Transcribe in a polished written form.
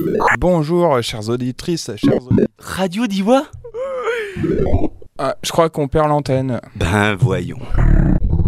Bonjour, chères auditrices, chers auditeurs. Radio Diwa. Ah, je crois qu'on perd l'antenne. Ben voyons.